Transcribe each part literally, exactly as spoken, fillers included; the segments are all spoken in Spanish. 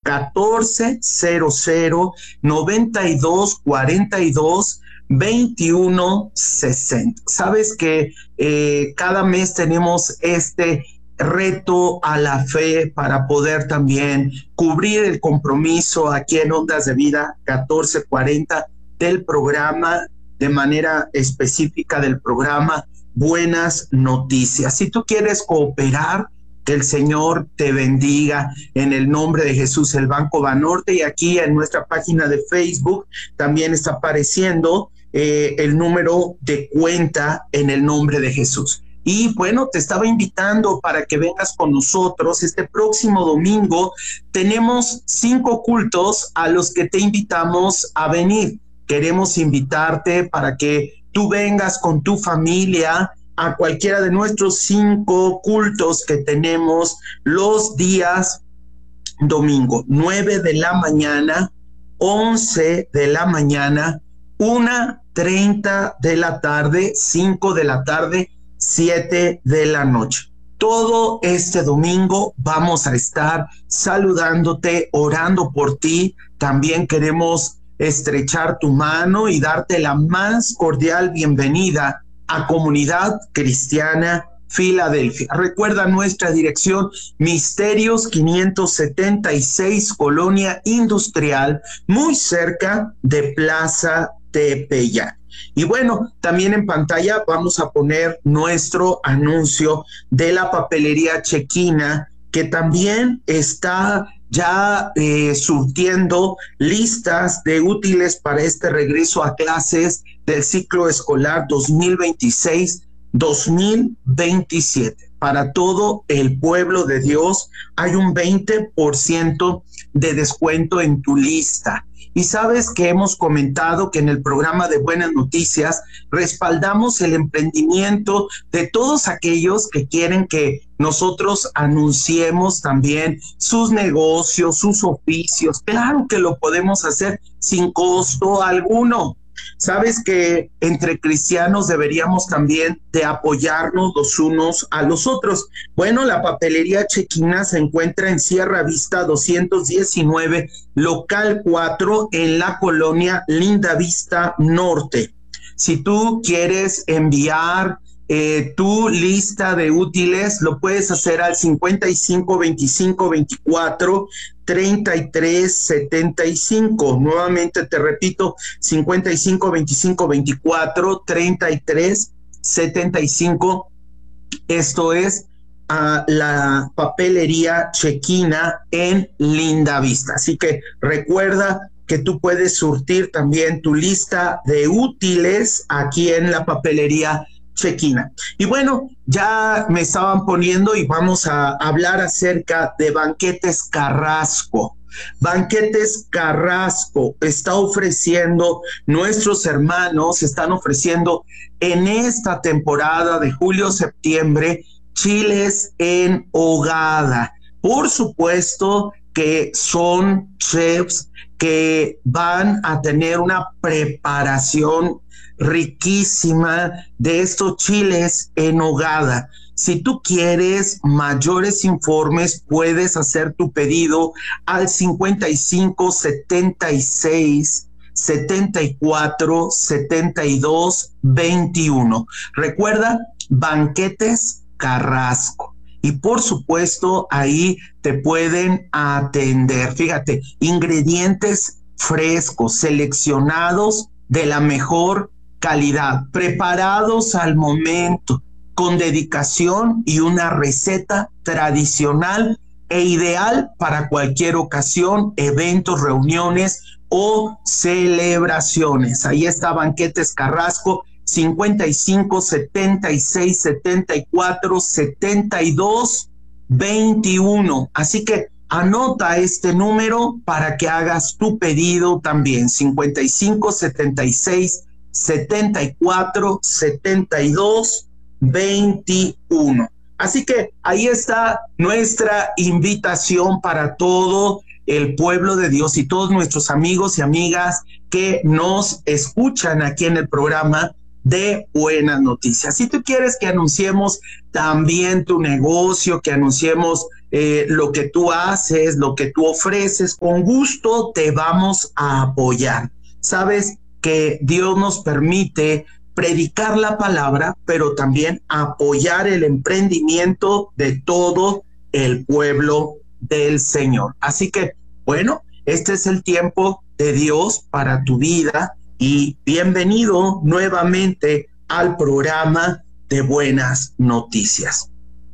catorce cero cero noventa y dos cuarenta y dos veintiuno sesenta. Sabes que eh, cada mes tenemos este reto a la fe para poder también cubrir el compromiso aquí en Ondas de Vida catorce cuarenta del programa, de manera específica del programa Buenas Noticias. Si tú quieres cooperar, que el Señor te bendiga en el nombre de Jesús. El Banco Banorte, y aquí en nuestra página de Facebook también está apareciendo eh, el número de cuenta en el nombre de Jesús. Y bueno, te estaba invitando para que vengas con nosotros. Este próximo domingo tenemos cinco cultos a los que te invitamos a venir. Queremos invitarte para que tú vengas con tu familia a cualquiera de nuestros cinco cultos que tenemos los días domingo, nueve de la mañana, once de la mañana, una treinta de la tarde, cinco de la tarde, siete de la noche. Todo este domingo vamos a estar saludándote, orando por ti. También queremos estrechar tu mano y darte la más cordial bienvenida a Comunidad Cristiana Filadelfia. Recuerda nuestra dirección: Misterios quinientos setenta y seis, Colonia Industrial, muy cerca de Plaza Tepeyac. Y bueno, también en pantalla vamos a poner nuestro anuncio de la papelería Chequina, que también está ya eh, surtiendo listas de útiles para este regreso a clases del ciclo escolar dos mil veintiséis dos mil veintisiete. Para todo el pueblo de Dios hay un veinte por ciento de descuento en tu lista. Y sabes que hemos comentado que en el programa de Buenas Noticias respaldamos el emprendimiento de todos aquellos que quieren que nosotros anunciemos también sus negocios, sus oficios. Claro que lo podemos hacer sin costo alguno. Sabes que entre cristianos deberíamos también de apoyarnos los unos a los otros. Bueno, la papelería Chequina se encuentra en Sierra Vista doscientos diecinueve, local cuatro, en la colonia Linda Vista Norte. Si tú quieres enviar eh, tu lista de útiles, lo puedes hacer al cincuenta y cinco veinticinco veinticuatro treinta y tres setenta y cinco. Nuevamente te repito, cincuenta y cinco veinticinco veinticuatro treinta y tres setenta y cinco. Esto es a la papelería Chequina en Linda Vista. Así que recuerda que tú puedes surtir también tu lista de útiles aquí en la papelería Chequina. Y bueno, ya me estaban poniendo y vamos a hablar acerca de Banquetes Carrasco. Banquetes Carrasco está ofreciendo, nuestros hermanos están ofreciendo en esta temporada de julio-septiembre, chiles en hogada. Por supuesto que son chefs que van a tener una preparación riquísima de estos chiles en nogada. Si tú quieres mayores informes, puedes hacer tu pedido al cincuenta y cinco setenta y seis setenta y cuatro setenta y dos veintiuno. Recuerda, Banquetes Carrasco. Y por supuesto, ahí te pueden atender. Fíjate, ingredientes frescos, seleccionados de la mejor calidad, preparados al momento, con dedicación y una receta tradicional e ideal para cualquier ocasión, eventos, reuniones o celebraciones. Ahí está Banquetes Carrasco, cincuenta y cinco setenta y seis setenta y cuatro setenta y dos veintiuno. Así que anota este número para que hagas tu pedido también, cincuenta y cinco setenta y seis setenta y cuatro setenta y dos veintiuno. Así que ahí está nuestra invitación para todo el pueblo de Dios y todos nuestros amigos y amigas que nos escuchan aquí en el programa de Buenas Noticias. Si tú quieres que anunciemos también tu negocio, que anunciemos eh, lo que tú haces, lo que tú ofreces, con gusto te vamos a apoyar. Sabes que Dios nos permite predicar la palabra, pero también apoyar el emprendimiento de todo el pueblo del Señor. Así que, bueno, este es el tiempo de Dios para tu vida y bienvenido nuevamente al programa de Buenas Noticias.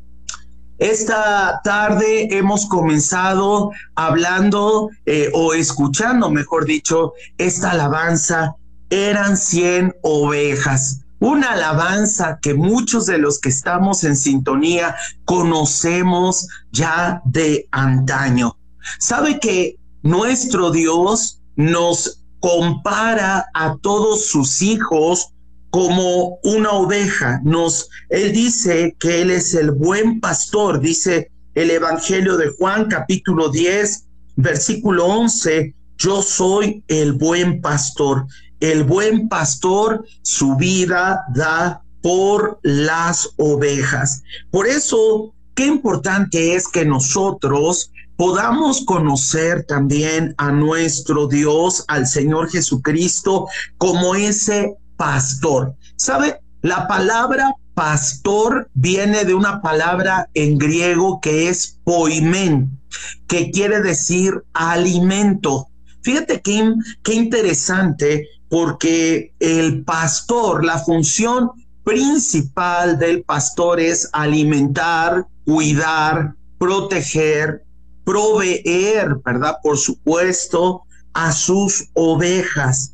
Esta tarde hemos comenzado hablando eh, o escuchando, mejor dicho, esta alabanza, eran cien ovejas. Una alabanza que muchos de los que estamos en sintonía conocemos ya de antaño. Sabe que nuestro Dios nos compara a todos sus hijos como una oveja. Nos, él dice que él es el buen pastor, dice el Evangelio de Juan, capítulo diez, versículo once, yo soy el buen pastor. El buen pastor su vida da por las ovejas. Por eso, qué importante es que nosotros podamos conocer también a nuestro Dios, al Señor Jesucristo, como ese pastor. ¿Sabe? La palabra pastor viene de una palabra en griego que es poimen, que quiere decir alimento. Fíjate qué, qué interesante, porque el pastor, la función principal del pastor es alimentar, cuidar, proteger, proveer, ¿verdad? Por supuesto, a sus ovejas.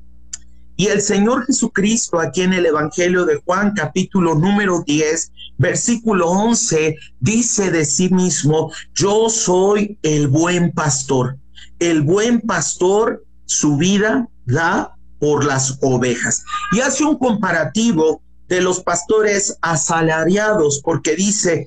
Y el Señor Jesucristo, aquí en el Evangelio de Juan, capítulo número diez, versículo once, dice de sí mismo, yo soy el buen pastor. El buen pastor su vida da por las ovejas. Y hace un comparativo de los pastores asalariados, porque dice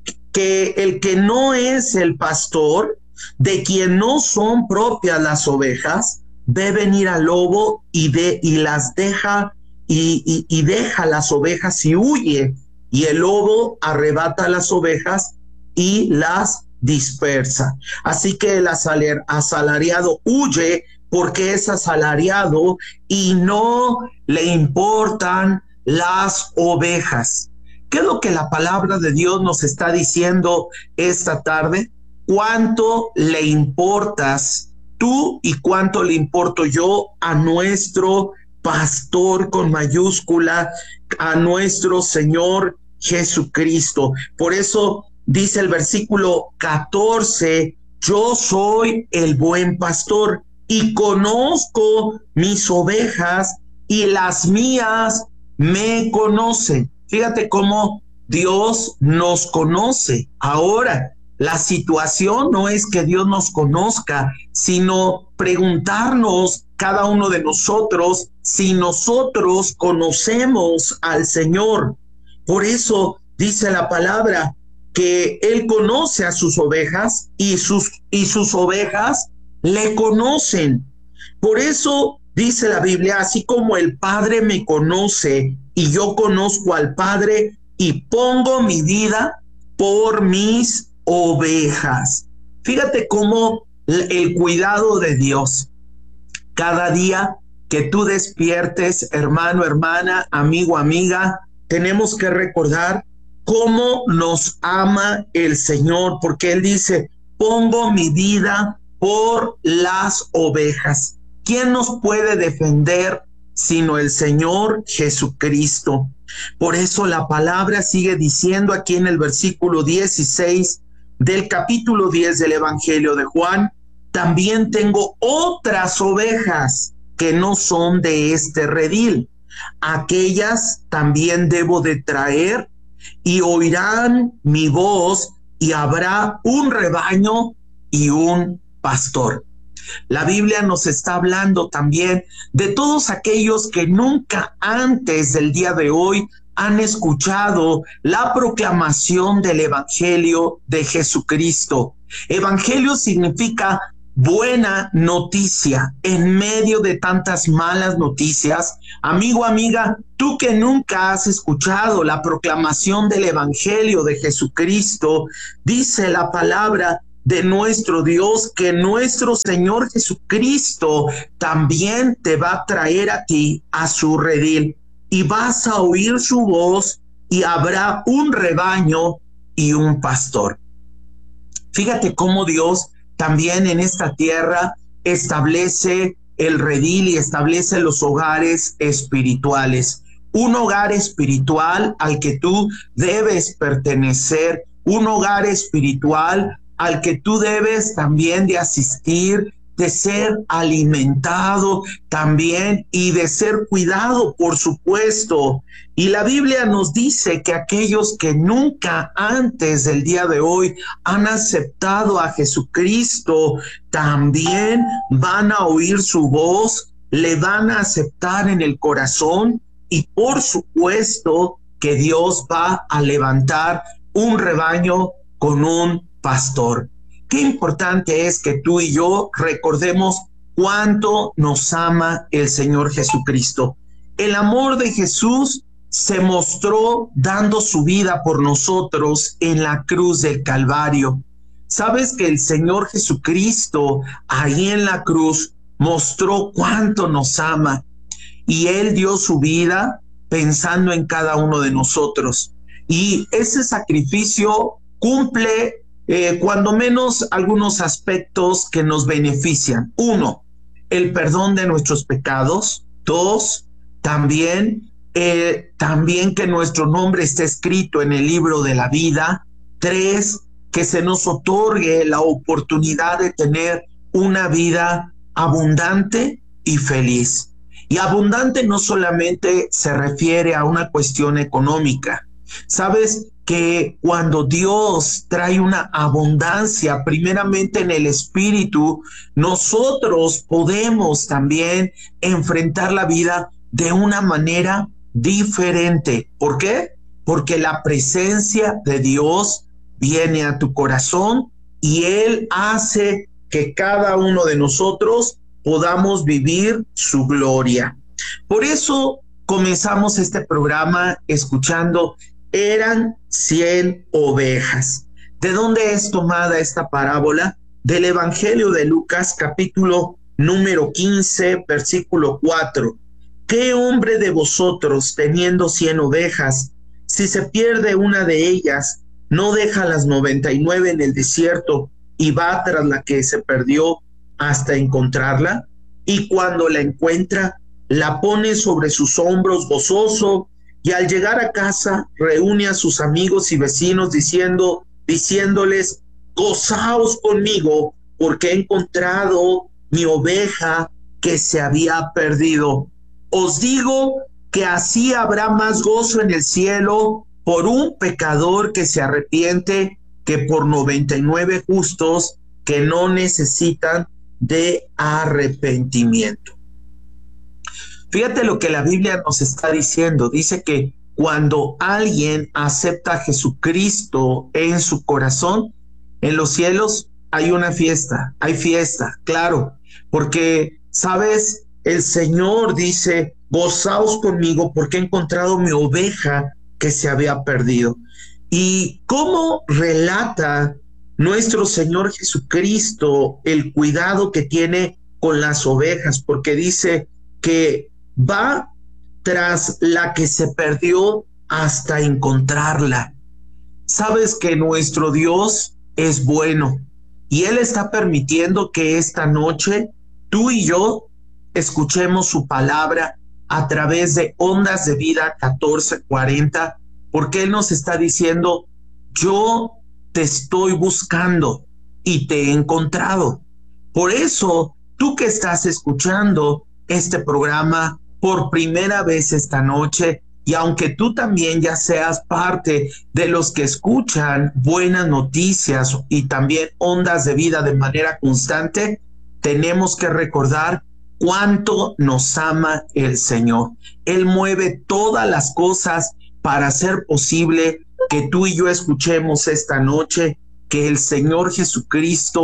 que el que no es el pastor, de quien no son propias las ovejas, ve venir al lobo y, de, y las deja y, y, y deja las ovejas y huye, y el lobo arrebata las ovejas y las dispersa. Así que el asalariado huye porque es asalariado y no le importan las ovejas. ¿Qué es lo que la palabra de Dios nos está diciendo esta tarde? ¿Cuánto le importas tú y cuánto le importo yo a nuestro pastor con mayúscula, a nuestro Señor Jesucristo? Por eso dice el versículo catorce, yo soy el buen pastor y conozco mis ovejas y las mías me conocen. Fíjate cómo Dios nos conoce. Ahora, la situación no es que Dios nos conozca, sino preguntarnos cada uno de nosotros si nosotros conocemos al Señor. Por eso dice la palabra que Él conoce a sus ovejas y sus, y sus ovejas le conocen. Por eso dice la Biblia, así como el Padre me conoce y yo conozco al Padre y pongo mi vida por mis ovejas. Fíjate cómo el cuidado de Dios, cada día que tú despiertes, hermano, hermana, amigo, amiga, tenemos que recordar cómo nos ama el Señor, porque Él dice, pongo mi vida por las ovejas. ¿Quién nos puede defender sino el Señor Jesucristo? Por eso la palabra sigue diciendo aquí en el versículo dieciséis del capítulo diez del Evangelio de Juan, también tengo otras ovejas que no son de este redil. Aquellas también debo de traer y oirán mi voz y habrá un rebaño y un pastor. La Biblia nos está hablando también de todos aquellos que nunca antes del día de hoy han escuchado la proclamación del Evangelio de Jesucristo. Evangelio significa buena noticia en medio de tantas malas noticias. Amigo, amiga, tú que nunca has escuchado la proclamación del Evangelio de Jesucristo, dice la palabra de nuestro Dios que nuestro Señor Jesucristo también te va a traer a ti a su redil, y vas a oír su voz, y habrá un rebaño y un pastor. Fíjate cómo Dios también en esta tierra establece el redil y establece los hogares espirituales. Un hogar espiritual al que tú debes pertenecer, un hogar espiritual al que tú debes también de asistir, de ser alimentado también y de ser cuidado, por supuesto. Y la Biblia nos dice que aquellos que nunca antes del día de hoy han aceptado a Jesucristo, también van a oír su voz, le van a aceptar en el corazón, y por supuesto que Dios va a levantar un rebaño con un pastor. Qué importante es que tú y yo recordemos cuánto nos ama el Señor Jesucristo. El amor de Jesús se mostró dando su vida por nosotros en la cruz del Calvario. ¿Sabes que el Señor Jesucristo ahí en la cruz mostró cuánto nos ama? Y Él dio su vida pensando en cada uno de nosotros. Y ese sacrificio cumple Eh, cuando menos algunos aspectos que nos benefician. Uno, el perdón de nuestros pecados. Dos, también, eh, también que nuestro nombre esté escrito en el libro de la vida. Tres, que se nos otorgue la oportunidad de tener una vida abundante y feliz. Y abundante no solamente se refiere a una cuestión económica. ¿Sabes? Que cuando Dios trae una abundancia, primeramente en el espíritu, nosotros podemos también enfrentar la vida de una manera diferente. ¿Por qué? Porque la presencia de Dios viene a tu corazón y Él hace que cada uno de nosotros podamos vivir su gloria. Por eso comenzamos este programa escuchando eran cien ovejas. ¿De dónde es tomada esta parábola? Del Evangelio de Lucas, capítulo número quince, versículo cuatro. ¿Qué hombre de vosotros, teniendo cien ovejas, si se pierde una de ellas, no deja las noventa y nueve en el desierto y va tras la que se perdió hasta encontrarla? Y cuando la encuentra, la pone sobre sus hombros gozoso, y al llegar a casa reúne a sus amigos y vecinos diciendo, diciéndoles, gozaos conmigo, porque he encontrado mi oveja que se había perdido. Os digo que así habrá más gozo en el cielo por un pecador que se arrepiente que por noventa y nueve justos que no necesitan de arrepentimiento. Fíjate lo que la Biblia nos está diciendo. Dice que cuando alguien acepta a Jesucristo en su corazón, en los cielos hay una fiesta, hay fiesta, claro, porque, ¿sabes? El Señor dice, gozaos conmigo porque he encontrado mi oveja que se había perdido. ¿Y cómo relata nuestro Señor Jesucristo el cuidado que tiene con las ovejas? Porque dice que va tras la que se perdió hasta encontrarla. Sabes que nuestro Dios es bueno y Él está permitiendo que esta noche tú y yo escuchemos su palabra a través de Ondas de Vida catorce cuarenta, porque Él nos está diciendo, yo te estoy buscando y te he encontrado. Por eso, tú que estás escuchando este programa por primera vez esta noche, y aunque tú también ya seas parte de los que escuchan Buenas Noticias y también Ondas de Vida de manera constante, tenemos que recordar cuánto nos ama el Señor. Él mueve todas las cosas para hacer posible que tú y yo escuchemos esta noche que el Señor Jesucristo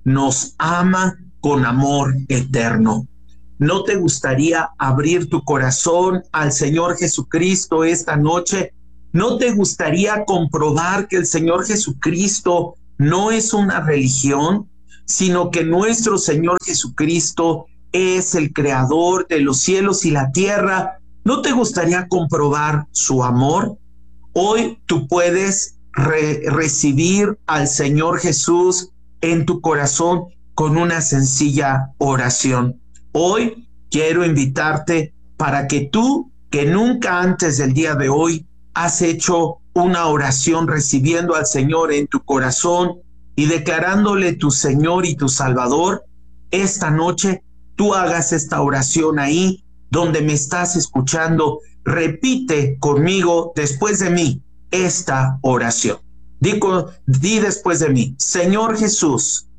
nos ama con amor eterno. ¿No te gustaría abrir tu corazón al Señor Jesucristo esta noche? ¿No te gustaría comprobar que el Señor Jesucristo no es una religión, sino que nuestro Señor Jesucristo es el creador de los cielos y la tierra? ¿No te gustaría comprobar su amor? Hoy tú puedes re- recibir al Señor Jesús en tu corazón con una sencilla oración. Hoy quiero invitarte para que tú, que nunca antes del día de hoy has hecho una oración recibiendo al Señor en tu corazón y declarándole tu Señor y tu Salvador, esta noche tú hagas esta oración ahí donde me estás escuchando. Repite conmigo después de mí esta oración. Di, di después de mí: Señor Jesús,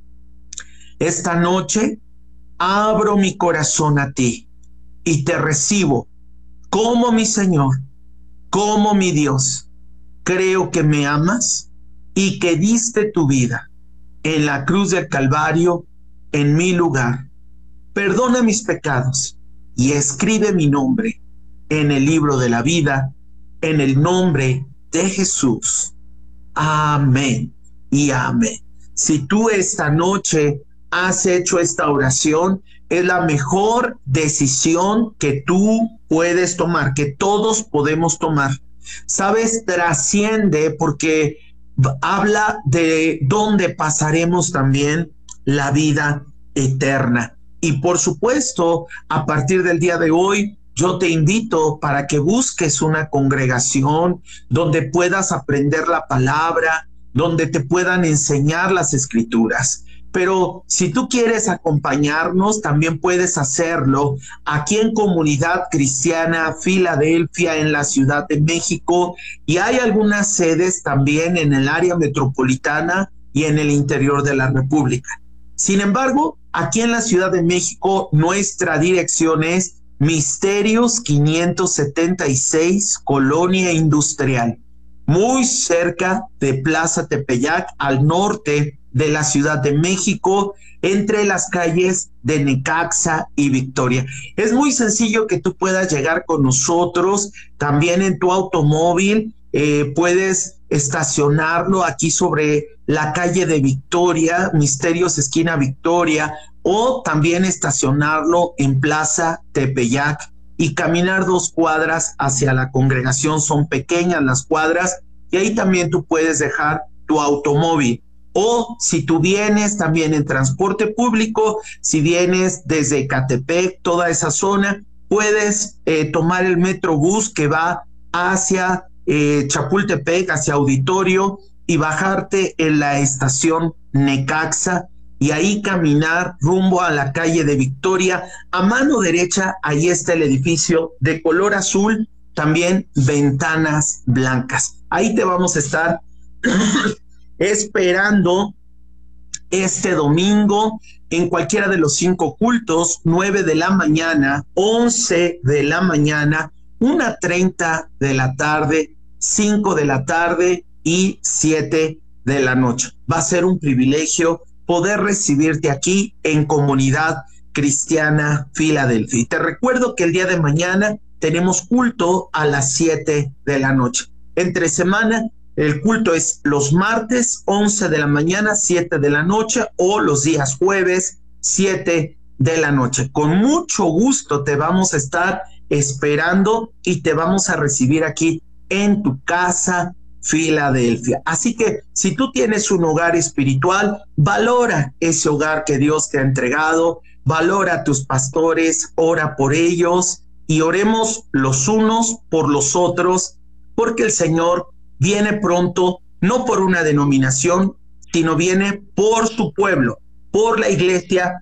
esta noche abro mi corazón a ti y te recibo como mi Señor, como mi Dios. Creo que me amas y que diste tu vida en la cruz del Calvario en mi lugar. Perdona mis pecados y escribe mi nombre en el libro de la vida, en el nombre de Jesús. Amén y amén. Si tú esta noche has hecho esta oración, es la mejor decisión que tú puedes tomar, que todos podemos tomar. Sabes, trasciende porque habla de dónde pasaremos también la vida eterna. Y por supuesto, a partir del día de hoy, yo te invito para que busques una congregación donde puedas aprender la palabra, donde te puedan enseñar las escrituras. Pero si tú quieres acompañarnos, también puedes hacerlo aquí en Comunidad Cristiana Filadelfia, en la Ciudad de México, y hay algunas sedes también en el área metropolitana y en el interior de la República. Sin embargo, aquí en la Ciudad de México, nuestra dirección es Misterios quinientos setenta y seis, Colonia Industrial, muy cerca de Plaza Tepeyac, al norte de la Ciudad de México, entre las calles de Necaxa y Victoria. Es muy sencillo que tú puedas llegar con nosotros, también en tu automóvil, eh, puedes estacionarlo aquí sobre la calle de Victoria, Misterios esquina Victoria, o también estacionarlo en Plaza Tepeyac y caminar dos cuadras hacia la congregación. Son pequeñas las cuadras y ahí también tú puedes dejar tu automóvil. O si tú vienes también en transporte público, si vienes desde Ecatepec, toda esa zona, puedes eh, tomar el Metrobús que va hacia eh, Chapultepec, hacia Auditorio, y bajarte en la estación Necaxa y ahí caminar rumbo a la calle de Victoria. A mano derecha, ahí está el edificio de color azul, también ventanas blancas. Ahí te vamos a estar esperando este domingo en cualquiera de los cinco cultos: nueve de la mañana, once de la mañana, una treinta de la tarde, cinco de la tarde y siete de la noche. Va a ser un privilegio poder recibirte aquí en Comunidad Cristiana Filadelfia. Y te recuerdo que el día de mañana tenemos culto a las siete de la noche. Entre semana, el culto es los martes, once de la mañana, siete de la noche, o los días jueves, siete de la noche. Con mucho gusto te vamos a estar esperando y te vamos a recibir aquí en tu casa, Filadelfia. Así que si tú tienes un hogar espiritual, valora ese hogar que Dios te ha entregado, valora a tus pastores, ora por ellos y oremos los unos por los otros, porque el Señor viene pronto, no por una denominación, sino viene por su pueblo, por la iglesia,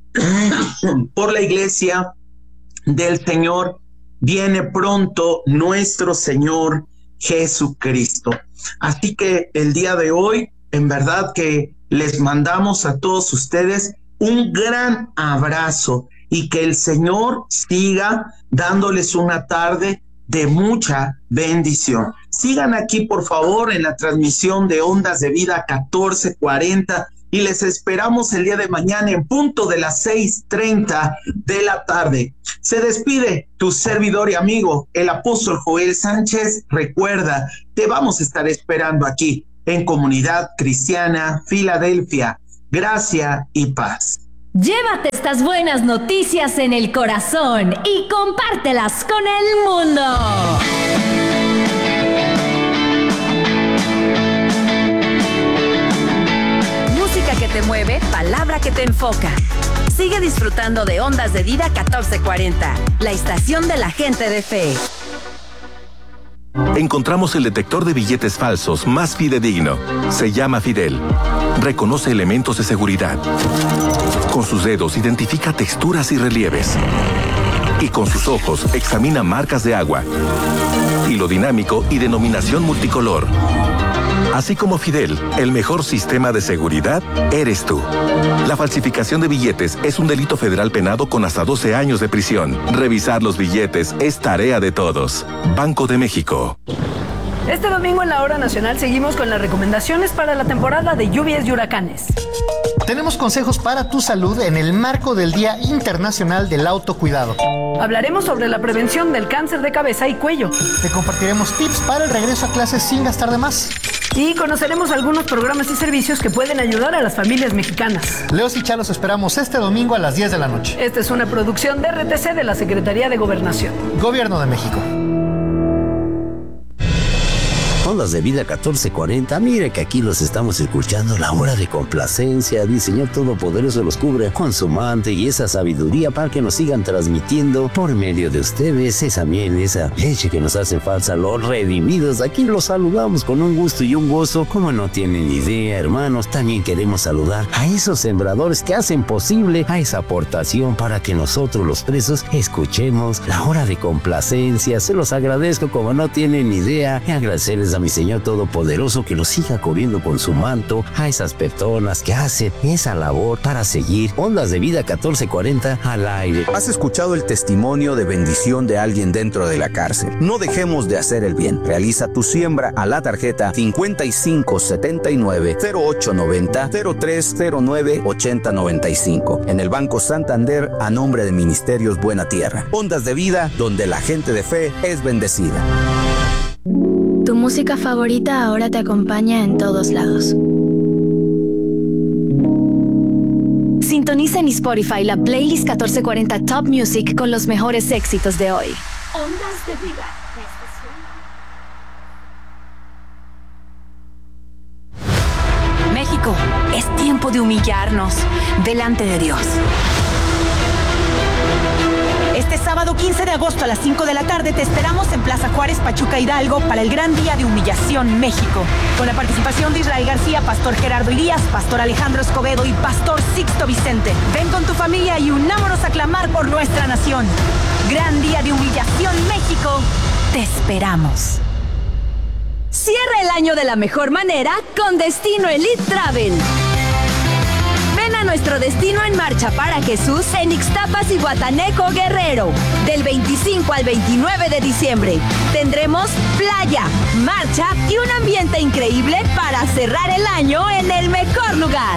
por la iglesia del Señor. Viene pronto nuestro Señor Jesucristo. Así que el día de hoy, en verdad que les mandamos a todos ustedes un gran abrazo y que el Señor siga dándoles una tarde de mucha bendición. Sigan aquí, por favor, en la transmisión de Ondas de Vida catorce cuarenta y les esperamos el día de mañana en punto de las seis treinta de la tarde. Se despide tu servidor y amigo, el apóstol Joel Sánchez. Recuerda, te vamos a estar esperando aquí en Comunidad Cristiana Filadelfia. Gracia y paz. Llévate estas buenas noticias en el corazón y compártelas con el mundo. Música que te mueve, palabra que te enfoca. Sigue disfrutando de Ondas de Vida catorce cuarenta, la estación de la gente de fe. Encontramos el detector de billetes falsos más fidedigno. Se llama Fidel. Reconoce elementos de seguridad. Con sus dedos identifica texturas y relieves. Y con sus ojos examina marcas de agua, hilo dinámico y denominación multicolor. Así como Fidel, el mejor sistema de seguridad eres tú. La falsificación de billetes es un delito federal penado con hasta doce años de prisión. Revisar los billetes es tarea de todos. Banco de México. Este domingo en la Hora Nacional seguimos con las recomendaciones para la temporada de lluvias y huracanes. Tenemos consejos para tu salud en el marco del Día Internacional del Autocuidado. Hablaremos sobre la prevención del cáncer de cabeza y cuello. Te compartiremos tips para el regreso a clases sin gastar de más. Y conoceremos algunos programas y servicios que pueden ayudar a las familias mexicanas. Leos y Chá los esperamos este domingo a las diez de la noche. Esta es una producción de R T C de la Secretaría de Gobernación. Gobierno de México. Ondas de Vida catorce cuarenta, mire que aquí los estamos escuchando, la hora de complacencia. El Señor Todopoderoso los cubre con su manto y esa sabiduría para que nos sigan transmitiendo por medio de ustedes esa miel, esa leche que nos hace falta, los redimidos. Aquí los saludamos con un gusto y un gozo, como no tienen idea, hermanos. También queremos saludar a esos sembradores que hacen posible a esa aportación para que nosotros los presos escuchemos la hora de complacencia. Se los agradezco como no tienen idea, y agradecerles a mi Señor Todopoderoso que nos siga cubriendo con su manto a esas personas que hacen esa labor para seguir Ondas de Vida catorce cuarenta al aire. Has escuchado el testimonio de bendición de alguien dentro de la cárcel. No dejemos de hacer el bien. Realiza tu siembra a la tarjeta cincuenta y cinco setenta y nueve cero ocho noventa cero tres cero nueve ochenta noventa y cinco en el Banco Santander a nombre de Ministerios Buena Tierra. Ondas de Vida, donde la gente de fe es bendecida. Tu música favorita ahora te acompaña en todos lados. Sintoniza en Spotify la playlist catorce cuarenta Top Music con los mejores éxitos de hoy. Ondas de Vida. México, es tiempo de humillarnos delante de Dios. Este sábado quince de agosto a las cinco de la tarde te esperamos en Plaza Juárez, Pachuca, Hidalgo para el gran día de humillación México. Con la participación de Israel García, Pastor Gerardo Irías, Pastor Alejandro Escobedo y Pastor Sixto Vicente. Ven con tu familia y unámonos a clamar por nuestra nación. Gran día de humillación México. Te esperamos. Cierra el año de la mejor manera con Destino Elite Travel. Ven a nuestro Destino en Marcha para Jesús en Ixtapas y Guatanejo, Guerrero. Del veinticinco al veintinueve de diciembre. Tendremos playa, marcha y un ambiente increíble para cerrar el año en el mejor lugar.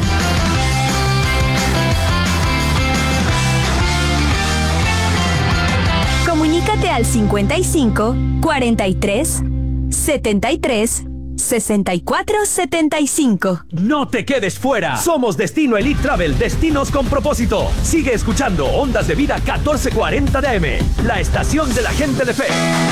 Comunícate al cincuenta y cinco, cuarenta y tres, setenta y tres, sesenta y cuatro setenta y cinco. No te quedes fuera. Somos Destino Elite Travel, destinos con propósito. Sigue escuchando Ondas de Vida catorce cuarenta D M, la estación de la gente de fe.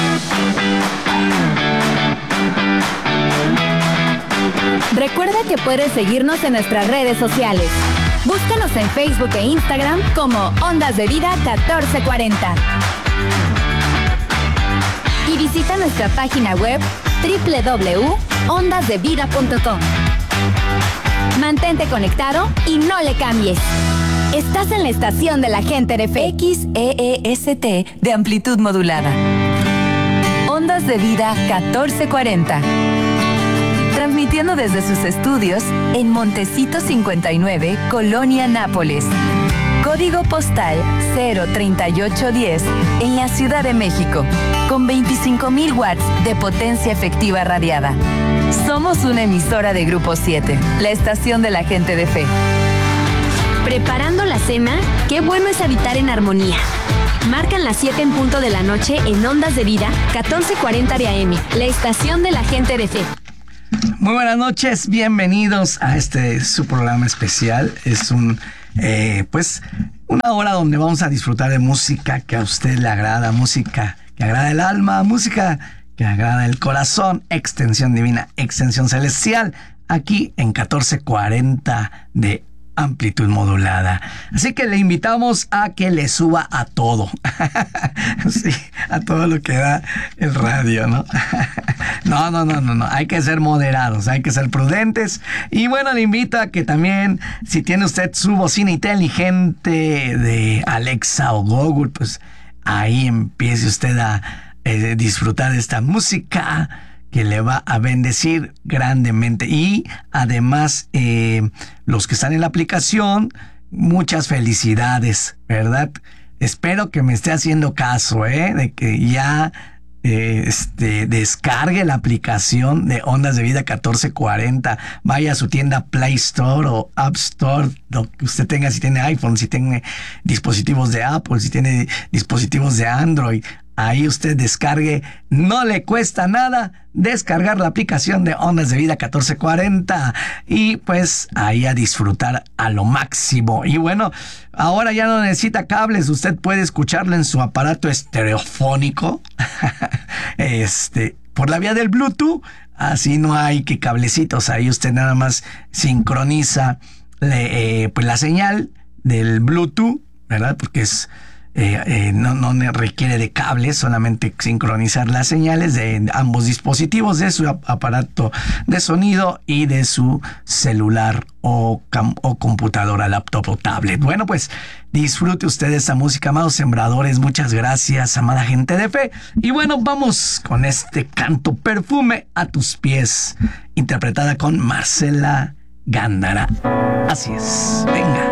Recuerda que puedes seguirnos en nuestras redes sociales. Búscanos en Facebook e Instagram como Ondas de Vida catorce cuarenta. Y visita nuestra página web doble u doble u doble u punto ondas de vida punto com. Mantente conectado y no le cambies. Estás en la estación de la gente de fe. X E E S T de amplitud modulada. Ondas de Vida catorce cuarenta. Transmitiendo desde sus estudios en Montecito cincuenta y nueve, Colonia Nápoles. Código postal cero treinta y ocho diez en la Ciudad de México, con veinticinco mil watts de potencia efectiva radiada. Somos una emisora de Grupo siete, la estación de la gente de fe. ¿Preparando la cena? Qué bueno es habitar en armonía. Marcan las siete en punto de la noche en Ondas de Vida, catorce cuarenta de A M, la estación de la gente de fe. Muy buenas noches, bienvenidos a este su programa especial. Es un, eh, pues, una hora donde vamos a disfrutar de música que a usted le agrada, música que agrada el alma, música que agrada el corazón, extensión divina, extensión celestial, aquí en catorce cuarenta de amplitud modulada. Así que le invitamos a que le suba a todo. Sí, a todo lo que da el radio, ¿no? No, no, no, no, no. Hay que ser moderados, hay que ser prudentes. Y bueno, le invito a que también, si tiene usted su bocina inteligente de Alexa o Google, pues ahí empiece usted a eh, disfrutar de esta música que le va a bendecir grandemente. Y además, eh, los que están en la aplicación, muchas felicidades, ¿verdad? Espero que me esté haciendo caso, ¿eh? De que ya eh, este, descargue la aplicación de Ondas de Vida catorce cuarenta. Vaya a su tienda Play Store o App Store, lo que usted tenga, si tiene iPhone, si tiene dispositivos de Apple, si tiene dispositivos de Android. Ahí usted descargue, no le cuesta nada descargar la aplicación de Ondas de Vida catorce cuarenta y pues ahí a disfrutar a lo máximo. Y bueno, ahora ya no necesita cables, usted puede escucharlo en su aparato estereofónico, este, por la vía del Bluetooth, así no hay que cablecitos, ahí usted nada más sincroniza le, eh, pues la señal del Bluetooth, ¿verdad? Porque es... Eh, eh, no, no requiere de cables, solamente sincronizar las señales de ambos dispositivos, de su aparato de sonido y de su celular o, cam- o computadora, laptop o tablet. Bueno, pues disfrute usted de esta música, amados sembradores. Muchas gracias, amada gente de fe. Y bueno, vamos con este canto, Perfume a tus pies, interpretada con Marcela Gándara. Así es, venga.